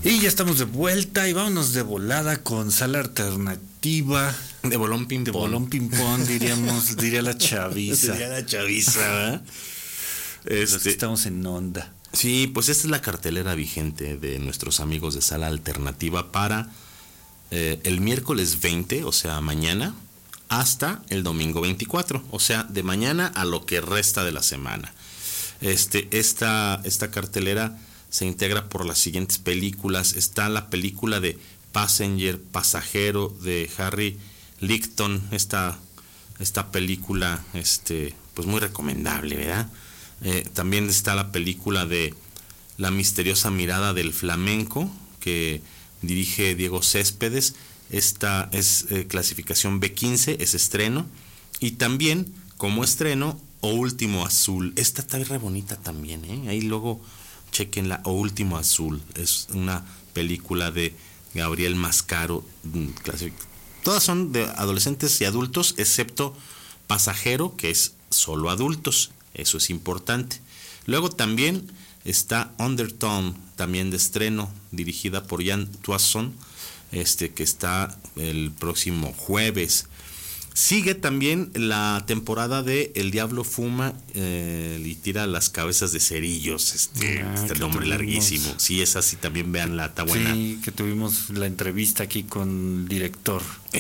Y ya estamos de vuelta y vámonos de volada con Sala Alternativa. De bolón ping-pong. De bolón ping-pong, diría la chaviza. Diría la chaviza, ¿verdad? Estamos en onda. Sí, pues esta es la cartelera vigente de nuestros amigos de Sala Alternativa para el miércoles 20, o sea, mañana, hasta el domingo 24, o sea, de mañana a lo que resta de la semana. Esta cartelera se integra por las siguientes películas. Está la película de Pasajero de Harry Lickton, esta película pues muy recomendable, ¿verdad? También está la película de La misteriosa mirada del flamenco, que dirige Diego Céspedes. Esta es clasificación B15, es estreno. Y también, como estreno, O Último Azul. Esta está re bonita también, ¿eh? Ahí luego chequenla, O Último Azul. Es una película de Gabriel Mascaro. Todas son de adolescentes y adultos, excepto Pasajero, que es solo adultos. Eso es importante. Luego también está Undertone, también de estreno, dirigida por Jan Toisson, que está el próximo jueves. Sigue también la temporada de El Diablo Fuma y tira las cabezas de cerillos. Este nombre larguísimo. Sí, esa sí también véanla, está buena. Sí, que tuvimos la entrevista aquí con el director.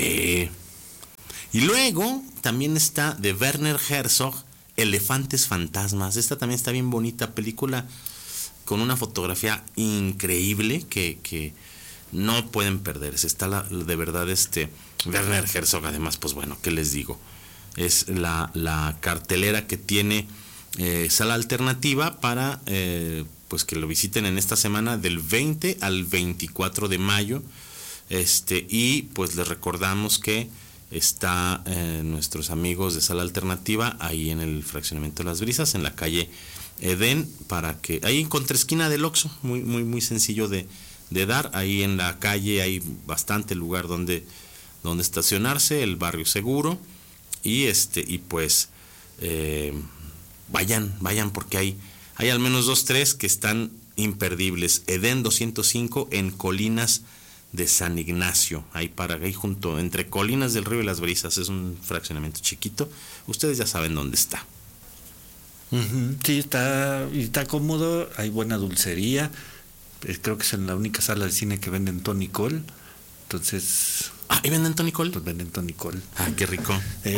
Y luego también está de Werner Herzog, Elefantes Fantasmas. Esta también está bien bonita, película con una fotografía increíble que no pueden perderse. Está de verdad Werner Herzog, además, pues bueno, ¿qué les digo? Es la cartelera que tiene Sala Alternativa para pues que lo visiten en esta semana del 20 al 24 de mayo. Y pues les recordamos que está nuestros amigos de Sala Alternativa ahí en el fraccionamiento de Las Brisas, en la calle Edén, para que ahí en contraesquina del Oxxo, muy muy muy sencillo de dar. Ahí en la calle hay bastante lugar donde estacionarse, el barrio seguro, y pues vayan porque hay al menos 2-3 que están imperdibles. Edén 205 en Colinas de San Ignacio, ahí junto, entre Colinas del Río y Las Brisas. Es un fraccionamiento chiquito, ustedes ya saben dónde está. Sí, está cómodo, hay buena dulcería. Creo que es la única sala de cine que venden tonicol. Entonces... ¿y venden tonicol? Pues venden tonicol. Qué rico.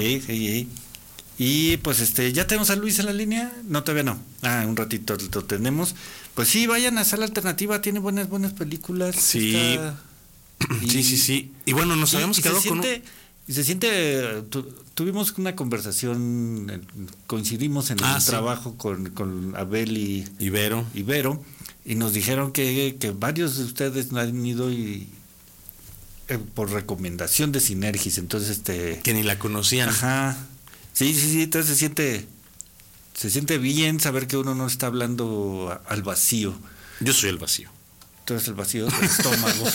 Y pues ya tenemos a Luis en la línea. No, todavía no. Un ratito lo tenemos. Pues sí, vayan a Sala Alternativa, tiene buenas películas. Sí. Sí. Y bueno, nos habíamos quedado con... Y se siente, tuvimos una conversación, coincidimos en el trabajo con Abel y Ibero, y nos dijeron que varios de ustedes han ido por recomendación de Sinergis, entonces que ni la conocían. Ajá. Sí, entonces se siente bien saber que uno no está hablando al vacío. Yo soy el vacío. Tú eres el vacío del estómago.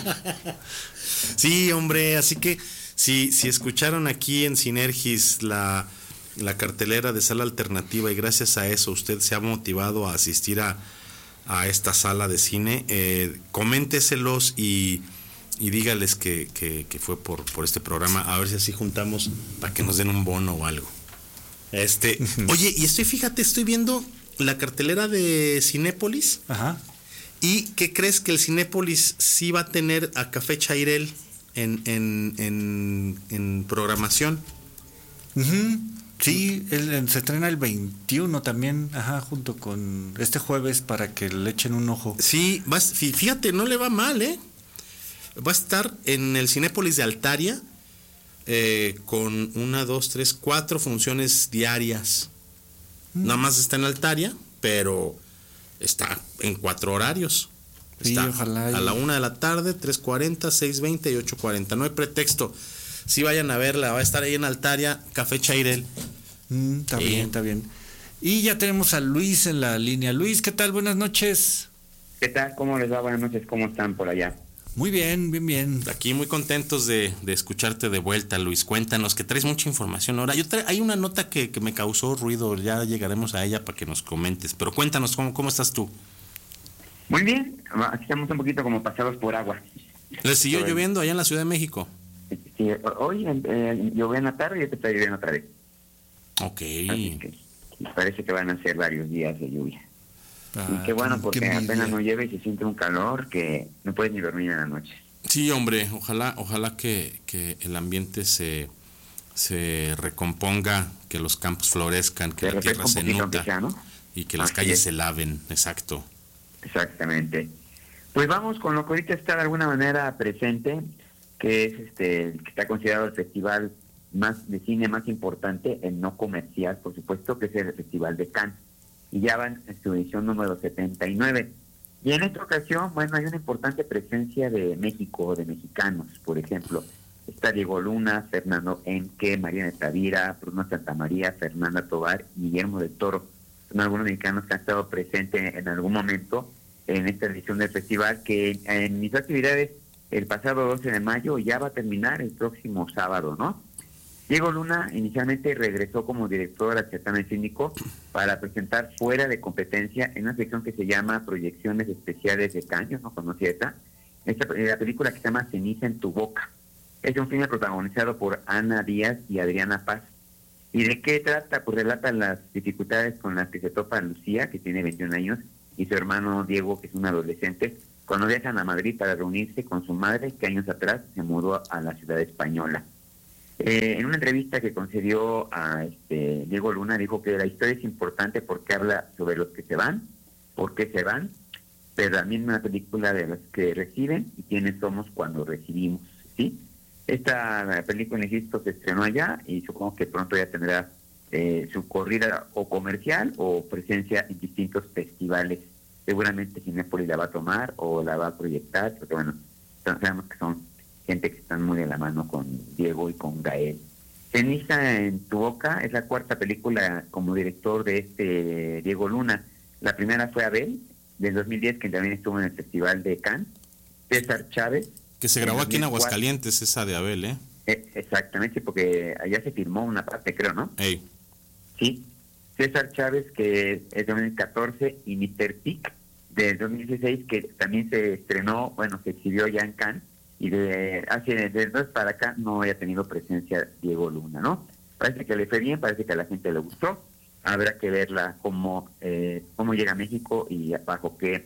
Sí, hombre, así que si escucharon aquí en Sinergis la cartelera de Sala Alternativa y gracias a eso usted se ha motivado a asistir a esta sala de cine, coménteselos y dígales que fue por este programa, a ver si así juntamos para que nos den un bono o algo. Oye, y estoy viendo la cartelera de Cinépolis. Ajá. ¿Y qué crees? Que el Cinépolis sí va a tener a Café Chairel en programación. Sí, se estrena el 21 también, junto con este jueves para que le echen un ojo. Sí, fíjate, no le va mal, Va a estar en el Cinépolis de Altaria con 1, 2, 3, 4 funciones diarias. Nada más está en Altaria, pero está en 4 horarios. Sí, está ojalá. A la 1 de la tarde, 3:40, 6:20 y 8:40. No hay pretexto. Sí, vayan a verla, va a estar ahí en Altaria, Café Chairel. Está bien. Y ya tenemos a Luis en la línea. Luis, ¿qué tal? Buenas noches. ¿Qué tal? ¿Cómo les va? Buenas noches, ¿cómo están por allá? Muy bien, bien. Aquí muy contentos de escucharte de vuelta, Luis. Cuéntanos, que traes mucha información ahora. Hay una nota que me causó ruido, ya llegaremos a ella para que nos comentes. Pero cuéntanos, ¿cómo estás tú? Muy bien, aquí estamos un poquito como pasados por agua. ¿Les siguió lloviendo allá en la Ciudad de México? Sí, hoy llovió en la tarde y te está lloviendo otra vez. Ok. Así que parece que van a ser varios días de lluvia. Y qué qué bueno, porque envidia. apenas no llueve y se siente un calor que no puedes ni dormir en la noche. Sí, hombre, ojalá que el ambiente se recomponga, que los campos florezcan, que Se la tierra refresca un se poquito, nutra aunque sea, ¿no? y que las Así calles es. se laven. Exacto. Exactamente. Pues vamos con lo que ahorita está de alguna manera presente, que es el que está considerado el festival más de cine más importante, el no comercial, por supuesto, que es el Festival de Cannes. Y ya van en su edición número 79. Y en esta ocasión, bueno, hay una importante presencia de México, de mexicanos, por ejemplo. Está Diego Luna, Fernando Enque, Mariana Tavira, Bruno Santamaría, Fernanda Tovar y Guillermo del Toro. Son algunos mexicanos que han estado presentes en algún momento en esta edición del festival, que en mis actividades el pasado 12 de mayo ya va a terminar el próximo sábado, ¿no? Diego Luna inicialmente regresó como director al certamen cínico para presentar Fuera de Competencia en una sección que se llama Proyecciones Especiales de Cannes, ¿no conocía esta? La película que se llama Ceniza en tu boca. Es un filme protagonizado por Ana Díaz y Adriana Paz. ¿Y de qué trata? Pues relata las dificultades con las que se topa Lucía, que tiene 21 años, y su hermano Diego, que es un adolescente, cuando viajan a Madrid para reunirse con su madre, que años atrás se mudó a la ciudad española. En una entrevista que concedió a Diego Luna, dijo que la historia es importante porque habla sobre los que se van, por qué se van, pero también una película de los que reciben y quiénes somos cuando recibimos, ¿sí? Esta película, insisto, se estrenó allá y supongo que pronto ya tendrá su corrida o comercial o presencia en distintos festivales. Seguramente Cinépolis la va a tomar o la va a proyectar, porque bueno, sabemos que son gente que están muy de la mano con Diego y con Gael. Ceniza en tu boca es la cuarta película como director de Diego Luna. La primera fue Abel, del 2010, que también estuvo en el Festival de Cannes. César Chávez. Que se grabó aquí en 2004. Aguascalientes, esa de Abel, ¿eh? Exactamente, porque allá se filmó una parte, creo, ¿no? Ey. Sí. César Chávez, que es de 2014, y Mr. Pic, del 2016, que también se estrenó, bueno, se exhibió ya en Cannes, y de entonces para acá no haya tenido presencia Diego Luna, ¿no? Parece que le fue bien, parece que a la gente le gustó. Habrá que verla cómo llega a México y bajo qué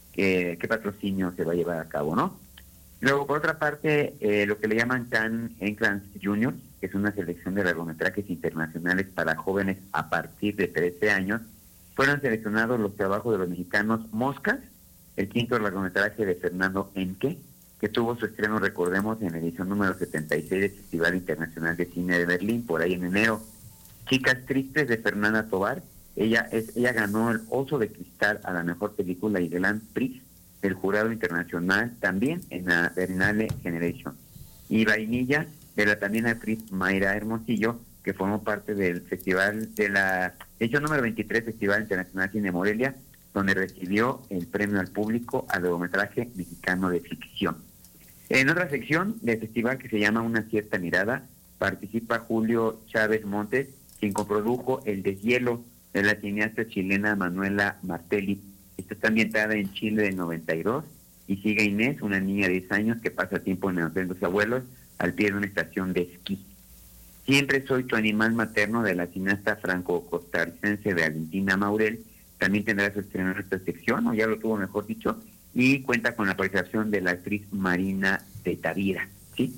patrocinio se va a llevar a cabo, ¿no? Luego, por otra parte, lo que le llaman Cannes Entrance Junior, que es una selección de largometrajes internacionales para jóvenes a partir de 13 años, fueron seleccionados los trabajos de los mexicanos Moscas, el quinto largometraje de Fernando Enque, que tuvo su estreno, recordemos, en la edición número 76 del Festival Internacional de Cine de Berlín, por ahí en enero. Chicas Tristes, de Fernanda Tovar, ella ganó el Oso de Cristal a la mejor película y Grand Prix del jurado internacional también en la Berlinale Generation. Y Vainilla, de la también actriz Mayra Hermosillo, que formó parte del festival de la edición número 23 Festival Internacional Cine Morelia, donde recibió el premio al público al largometraje mexicano de ficción. En otra sección del festival, que se llama Una cierta mirada, participa Julio Chávez Montes, quien coprodujo El deshielo de la cineasta chilena Manuela Martelli. Esta está ambientada en Chile del 92 y sigue a Inés, una niña de 10 años que pasa tiempo en el hotel de sus abuelos al pie de una estación de esquí. Siempre soy tu animal materno, de la cineasta franco-costarricense de Valentina Maurel, también tendrá su estreno en esta sección, o ya lo tuvo mejor dicho, y cuenta con la participación de la actriz Marina de Tavira, ¿sí?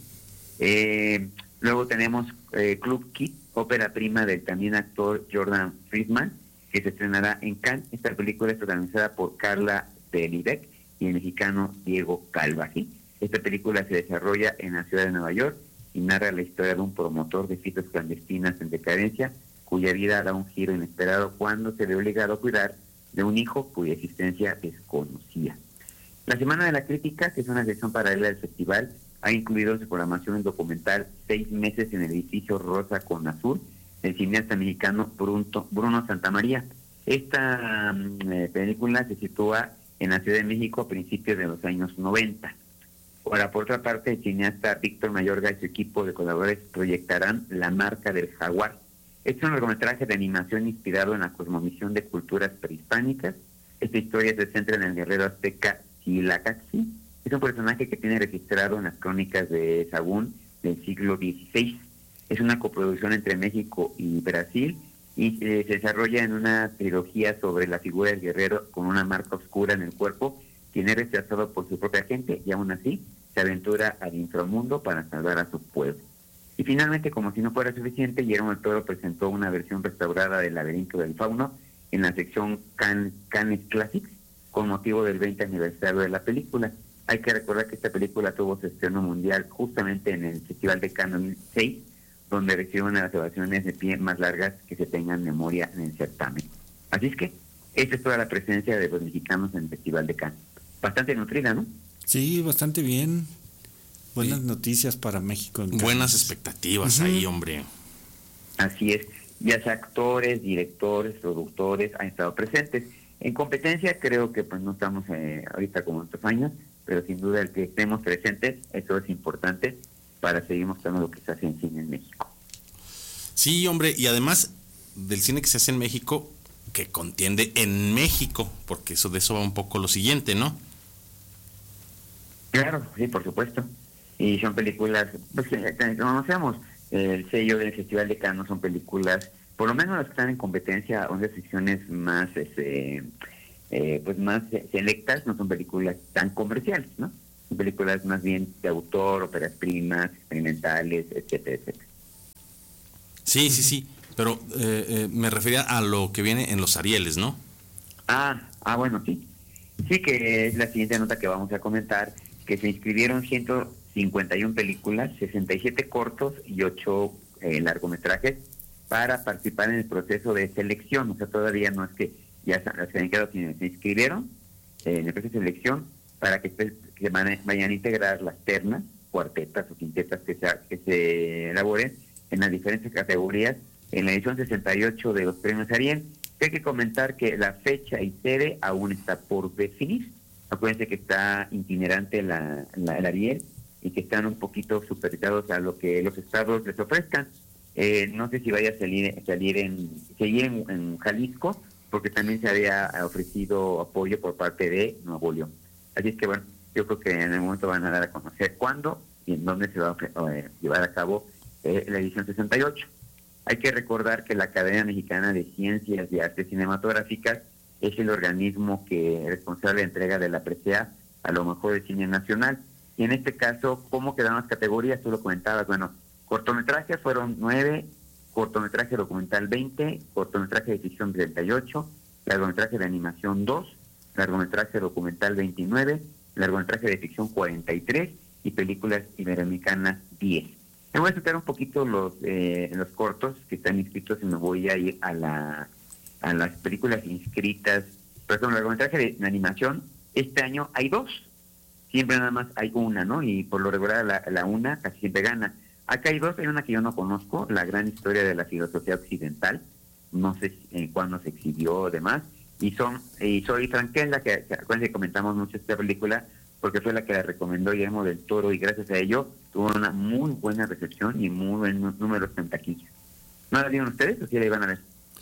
Luego tenemos Club Kid, ópera prima del también actor Jordan Friedman, que se estrenará en Cannes. Esta película es protagonizada por Carla Delibek y el mexicano Diego Calva, ¿sí? Esta película se desarrolla en la ciudad de Nueva York y narra la historia de un promotor de fiestas clandestinas en decadencia, cuya vida da un giro inesperado cuando se ve obligado a cuidar de un hijo cuya existencia desconocía. La Semana de la Crítica, que es una sección paralela del festival, ha incluido en su programación el documental 6 meses en el edificio Rosa con Azul, del cineasta mexicano Bruno Santamaría. Esta película se sitúa en la Ciudad de México a principios de los años 90. Ahora, por otra parte, el cineasta Víctor Mayorga y su equipo de colaboradores proyectarán La marca del jaguar. Este es un largometraje de animación inspirado en la cosmovisión de culturas prehispánicas, Esta historia se centra en el guerrero azteca Xilacaxi. Es un personaje que tiene registrado en las crónicas de Sahagún del siglo XVI. Es una coproducción entre México y Brasil y se desarrolla en una trilogía sobre la figura del guerrero con una marca oscura en el cuerpo, quien es rechazado por su propia gente y aún así se aventura al inframundo para salvar a su pueblo. Y finalmente, como si no fuera suficiente, Guillermo del Toro presentó una versión restaurada del Laberinto del Fauno en la sección Cannes Classics con motivo del 20 aniversario de la película. Hay que recordar que esta película tuvo su estreno mundial justamente en el Festival de Cannes 2006, donde recibió una de las ovaciones de pie más largas que se tengan memoria en el certamen. Así es que esta es toda la presencia de los mexicanos en el Festival de Cannes. Bastante nutrida, ¿no? Sí, bastante bien. Buenas noticias para México. Buenas expectativas ahí, hombre. Así es. Ya sea actores, directores, productores han estado presentes. En competencia creo que pues no estamos ahorita como en otros años, pero sin duda el que estemos presentes, eso es importante para seguir mostrando lo que se hace en cine en México. Sí, hombre, y además del cine que se hace en México, que contiende en México, porque eso de eso va un poco lo siguiente, ¿no? Claro, sí, por supuesto. Y son películas, pues que conocemos, el sello del Festival de Cannes son películas, por lo menos las que están en competencia, son de secciones más, pues más selectas, no son películas tan comerciales, ¿no? Son películas más bien de autor, óperas primas, experimentales, etcétera, etcétera. Sí, sí, sí, pero me refería a lo que viene en los Arieles, ¿no? Bueno, sí. Sí, que es la siguiente nota que vamos a comentar, que se inscribieron 151 películas, 67 cortos y 8 largometrajes para participar en el proceso de selección. O sea, todavía no es que ya se han quedado, sino se inscribieron en el proceso de selección para que vayan a integrar las ternas, cuartetas o quintetas que se elaboren en las diferentes categorías en la edición 68 de los premios Ariel. Hay que comentar que la fecha y sede aún está por definir. Acuérdense que está itinerante el Ariel y que están un poquito supeditados a lo que los estados les ofrezcan. No sé si vaya a seguir en Jalisco, porque también se había ofrecido apoyo por parte de Nuevo León. Así es que bueno, yo creo que en el momento van a dar a conocer cuándo y en dónde se va a llevar a cabo la edición 68. Hay que recordar que la Academia Mexicana de Ciencias y Artes Cinematográficas es el organismo que es responsable de entrega de la presea a lo mejor del cine nacional. Y en este caso, ¿cómo quedaron las categorías? Tú lo comentabas, bueno, cortometrajes fueron 9, cortometraje documental 20, cortometraje de ficción 38, largometraje de animación 2, largometraje documental 29, largometraje de ficción 43 y películas iberoamericanas 10. Me voy a citar un poquito los cortos que están inscritos y me voy a ir a las películas inscritas. Por ejemplo, el largometraje de animación, este año hay 2. Siempre nada más hay una, ¿no? Y por lo regular la una casi siempre gana. Acá hay 2, hay una que yo no conozco, La gran historia de la filosofía occidental. No sé cuándo se exhibió o demás. Y soy Franquela, que acuérdense que comentamos mucho esta película, porque fue la que la recomendó Guillermo del Toro y gracias a ello tuvo una muy buena recepción y muy buen número en taquilla. ¿No la vieron ustedes o sí la iban a ver?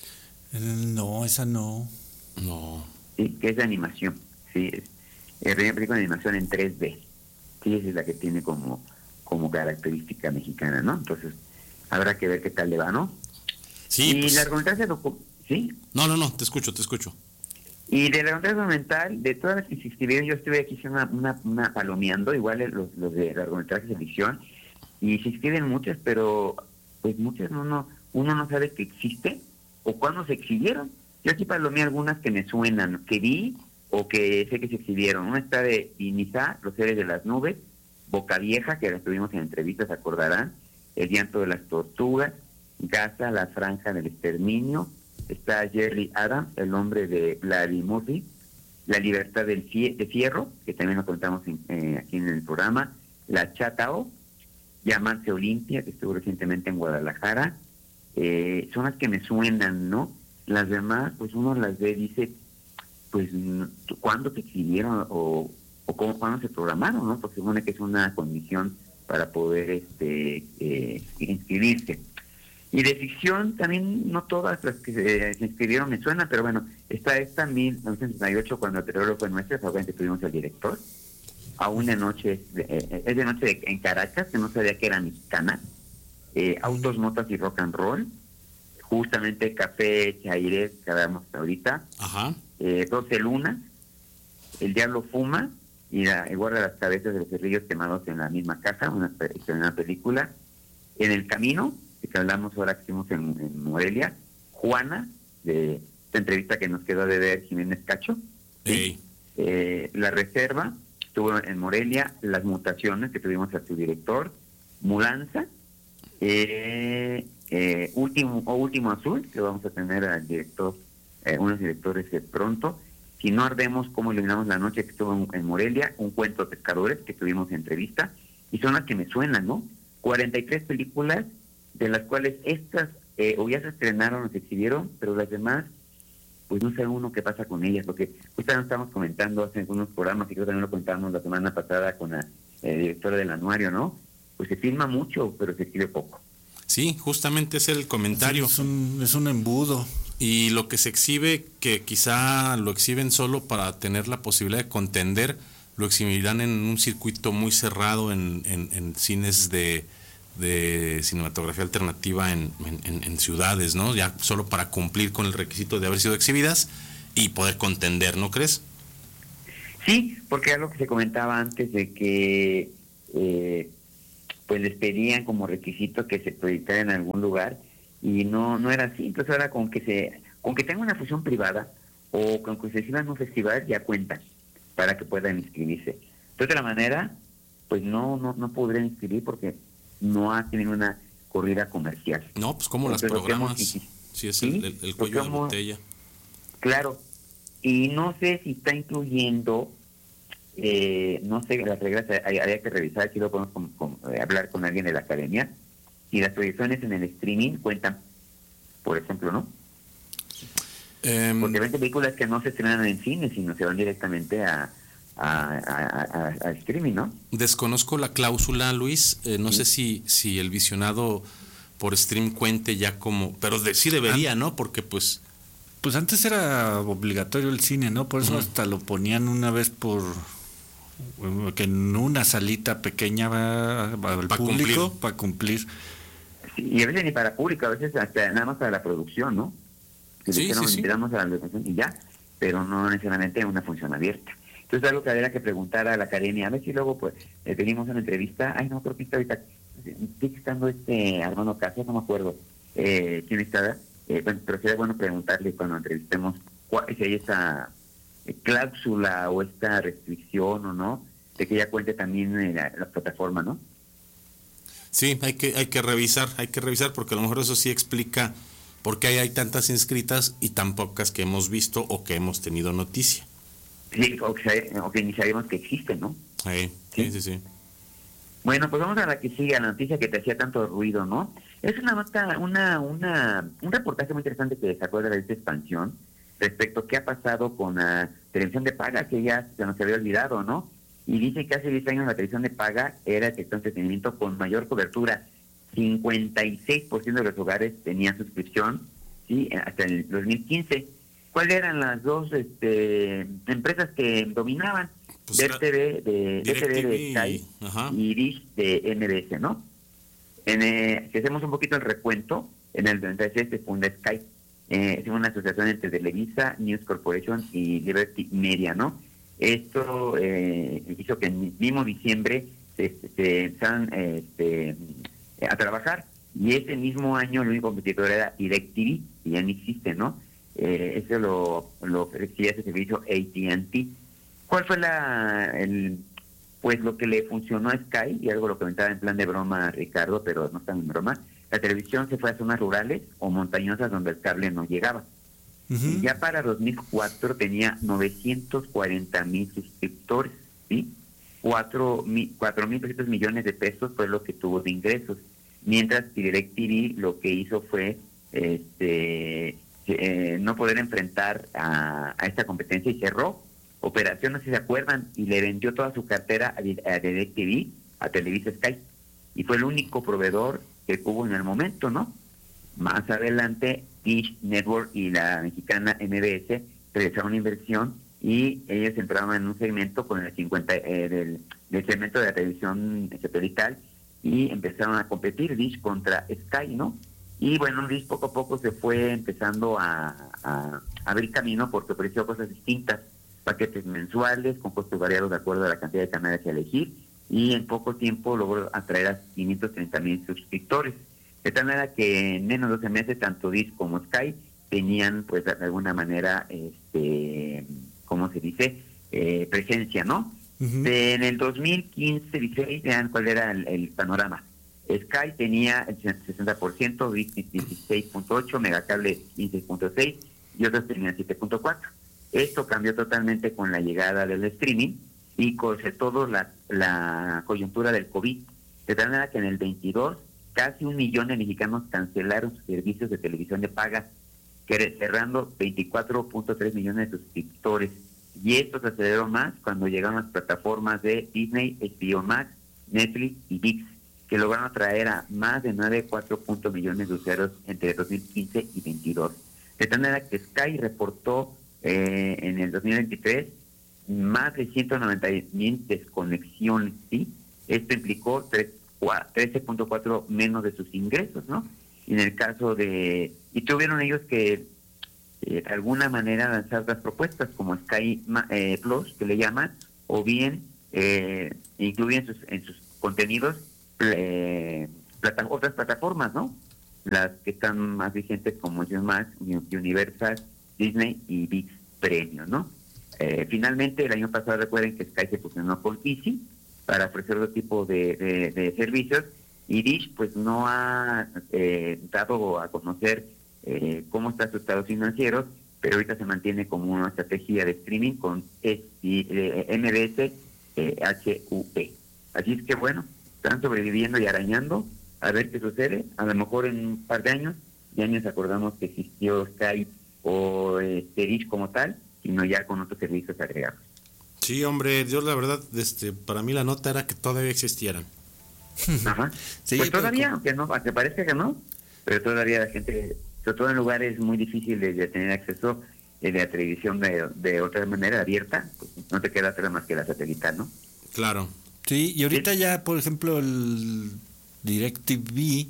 No, esa no. No. Sí, que es de animación. Sí, es película de animación en 3D. Sí, esa es la que tiene como característica mexicana, ¿no? Entonces, habrá que ver qué tal le va, ¿no? Sí, y pues... largometraje ¿sí? No, te escucho. Y de largometraje documental, de todas las que se inscribieron, yo estuve aquí una palomeando, igual los de largometrajes de ficción, y se inscriben muchas, pero pues muchas uno no sabe que existe o cuándo se exhibieron. Yo aquí palomeé algunas que me suenan, que vi o que sé que se exhibieron. Una está de Inizá, Los seres de las nubes, Boca Vieja, que la tuvimos en entrevistas, se acordarán, El llanto de las tortugas, Gaza, La franja del exterminio, está Jerry Adams, El hombre de Vladimir, La libertad de Fierro, que también lo contamos aquí en el programa, La Chatao, Llamarse Olimpia, que estuvo recientemente en Guadalajara. Son las que me suenan, ¿no? Las demás, pues uno las ve y dice, pues, ¿cuándo se exhibieron o cuándo se programaron, ¿no? Porque supone que es una condición para poder inscribirse. Y de ficción también, no todas las que se inscribieron me suenan, pero bueno, está esta 1968, cuando el terror fue nuestra, obviamente tuvimos al director. Aún de noche, es de noche en Caracas, que no sabía que era mexicana. Autos, motas y rock and roll. Justamente Café Chairés, que hablamos ahorita. Ajá. 12 lunas. El diablo fuma y guarda las cabezas de los cerrillos quemados en la misma caja, una película. En el camino, que hablamos ahora que estuvimos en Morelia. Juana, de esta entrevista que nos quedó de ver Jiménez Cacho. ¿Sí? La Reserva, estuvo en Morelia. Las mutaciones, que tuvimos a su director. Mulanza. Último Azul, que vamos a tener al director, unos directores pronto. Si no ardemos, cómo iluminamos la noche, que estuvo en Morelia. Un cuento de pescadores, que tuvimos entrevista. Y son las que me suenan, ¿no? 43 películas, de las cuales estas o ya se estrenaron o se exhibieron, pero las demás, pues no sé uno qué pasa con ellas, porque justo nos estábamos comentando hace algunos programas, y creo que también lo comentábamos la semana pasada con la directora del anuario, ¿no? Pues se filma mucho, pero se escribe poco. Sí, justamente es el comentario. Sí, es un embudo. Y lo que se exhibe, que quizá lo exhiben solo para tener la posibilidad de contender, lo exhibirán en un circuito muy cerrado en cines de cinematografía alternativa en ciudades, ¿no? Ya solo para cumplir con el requisito de haber sido exhibidas y poder contender, ¿no crees? Sí, porque era lo que se comentaba antes de que pues les pedían como requisito que se proyectara en algún lugar y no era así. Entonces ahora con que tenga una función privada o con que se exhiban en un festival ya cuentan para que puedan inscribirse. De otra manera, pues no podrían inscribir porque no ha tenido una corrida comercial. No, pues como las programas, sí es el cuello de botella. Claro, y no sé si está incluyendo, no sé, las reglas, habría que revisar, si lo podemos hablar con alguien de la academia, si las proyecciones en el streaming cuentan, por ejemplo, ¿no? Porque ven películas que no se estrenan en cine, sino se van directamente a streaming, ¿no? Desconozco la cláusula, Luis, no sé si el visionado por stream cuente ya como, pero sí debería, ¿no? Porque pues antes era obligatorio el cine, ¿no? Por eso hasta lo ponían una vez que en una salita pequeña va al público para cumplir. Sí, y a veces ni para público, a veces hasta nada más para la producción, ¿no? Que invitamos a la producción y ya, pero no necesariamente una función abierta. Entonces algo que habría que preguntar a la academia, a ver si luego pues venimos a una entrevista, creo que está ahorita, sigue estando Armando Casas, no me acuerdo quién está, bueno, pero sería bueno preguntarle cuando entrevistemos si hay esa cláusula o esta restricción o no, de que ya cuente también la plataforma, ¿no? Sí, hay que revisar porque a lo mejor eso sí explica por qué hay tantas inscritas y tan pocas que hemos visto o que hemos tenido noticia. Sí, o que ni sabemos que existen, ¿no? Sí. Bueno, pues vamos a la que sigue, a la noticia que te hacía tanto ruido, ¿no? Es una nota, un reportaje muy interesante que sacó de la revista Expansión respecto a qué ha pasado con la televisión de paga, que ya se nos había olvidado, ¿no? Y dice que hace 10 años la televisión de paga era el sector de entretenimiento con mayor cobertura. 56% de los hogares tenían suscripción, ¿sí? Hasta el 2015. ¿Cuáles eran las dos empresas que dominaban? Pues DirecTV de Sky y Dish de MBS, ¿no? Si hacemos un poquito el recuento, en el 96 se funda Sky. Es una asociación entre Televisa, News Corporation y Liberty Media, ¿no? Esto hizo que en el mismo diciembre se empezaran a trabajar, y ese mismo año el único competidor era DirecTV, que ya no existe, ¿no? Eso lo ofrecía ese servicio AT&T. ¿Cuál fue pues lo que le funcionó a Sky? Y algo lo comentaba en plan de broma Ricardo, pero no tan en broma. La televisión se fue a zonas rurales o montañosas donde el cable no llegaba. Y ya para 2004 tenía 940,000 suscriptores, ¿sí? 4,300 millones de pesos fue lo que tuvo de ingresos. Mientras que DirecTV lo que hizo fue no poder enfrentar a esta competencia y cerró operación, no sé si se acuerdan, y le vendió toda su cartera a DirecTV, a Televisa Sky, y fue el único proveedor que hubo en el momento, ¿no? Más adelante, Dish Network y la mexicana MBS realizaron una inversión y ellos entraron en un segmento con el 50 del segmento de la televisión satelital y empezaron a competir Dish contra Sky, ¿no? Y bueno, Dish poco a poco se fue empezando a abrir camino porque ofreció cosas distintas, paquetes mensuales con costos variados de acuerdo a la cantidad de canales a elegir, y en poco tiempo logró atraer a 530,000 suscriptores. De tal manera que en menos de 12 meses tanto Dish como Sky tenían, pues de alguna manera, ¿cómo se dice? Presencia, ¿no? Uh-huh. En el 2015-16, vean cuál era el panorama. Sky tenía el 60%, Dish 16.8%, Megacable 15.6% y otros tenían 7.4%. Esto cambió totalmente con la llegada del streaming y sobre todo la coyuntura del COVID. De tal manera que en el 22 casi 1 millón de mexicanos cancelaron sus servicios de televisión de paga, cerrando 24.3 millones de suscriptores. Y esto se aceleró más cuando llegaron las plataformas de Disney, HBO Max, Netflix y ViX, que lograron atraer a más de 9.4 millones de usuarios entre 2015 y 22. De tal manera que Sky reportó en el 2023 más de 190,000 desconexiones, ¿sí? Esto implicó 13.4 menos de sus ingresos, ¿no? Y en el caso y tuvieron ellos que de alguna manera lanzar otras propuestas como Sky Plus, que le llaman, o bien incluyen en sus contenidos otras plataformas, ¿no? Las que están más vigentes como HBO Max, Universal, Disney y ViX Premium, ¿no? Finalmente, el año pasado recuerden que Sky se fusionó con Easy para ofrecer otro tipo de servicios, y Dish pues no ha dado a conocer cómo están sus estados financieros, pero ahorita se mantiene como una estrategia de streaming con MBS HUP. Así es que bueno, están sobreviviendo y arañando a ver qué sucede. A lo mejor en un par de años ya nos acordamos que existió Sky o Dish como tal, sino ya con otros servicios agregados. Sí, hombre, yo la verdad, para mí la nota era que todavía existieran. Ajá. Sí, pues todavía, aunque parezca que no, pero todavía la gente, sobre todo en lugares muy difíciles de tener acceso de la televisión de otra manera abierta, pues no te queda otra más que la satelital, ¿no? Claro. Sí, y ahorita ya, por ejemplo, el DirecTV,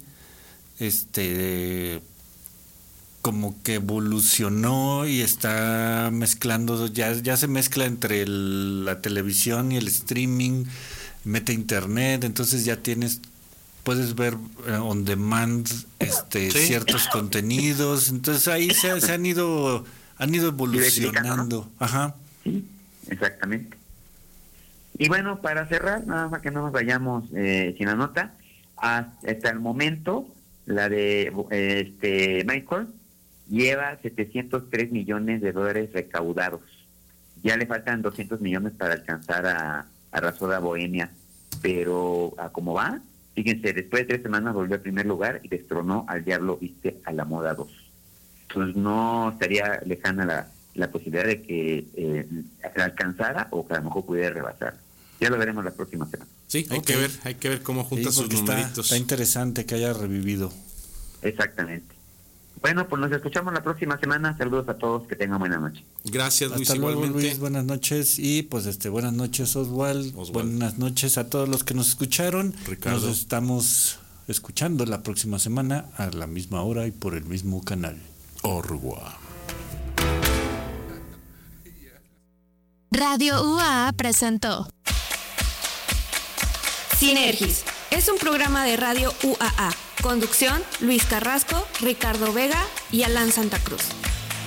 como que evolucionó y está mezclando, ya se mezcla entre la televisión y el streaming, mete internet, entonces ya puedes ver on demand ¿sí? Ciertos contenidos, entonces ahí se han ido evolucionando. ¿No? Ajá. Sí, exactamente. Y bueno, para cerrar, nada más que no nos vayamos sin la nota, hasta el momento la de Michael lleva $703 millones recaudados. Ya le faltan 200 millones para alcanzar a Rhapsody Bohemia, pero a cómo va, fíjense, después de 3 semanas volvió al primer lugar y destronó al Diablo Viste a la Moda 2. Entonces no estaría lejana la posibilidad de que la alcanzara o que a lo mejor pudiera rebasar. Ya lo veremos la próxima semana. Sí, hay que ver cómo junta sus numeritos. Está interesante que haya revivido. Exactamente. Bueno, pues nos escuchamos la próxima semana. Saludos a todos, que tengan buena noche. Gracias, Luis. Hasta luego, igualmente. Luis, buenas noches. Y pues buenas noches, Oswald. Buenas noches a todos los que nos escucharon. Ricardo. Nos estamos escuchando la próxima semana a la misma hora y por el mismo canal. Orgua. Radio UAA presentó Sinergis. Es un programa de Radio UAA. Conducción, Luis Carrasco, Ricardo Vega y Alan Santa Cruz.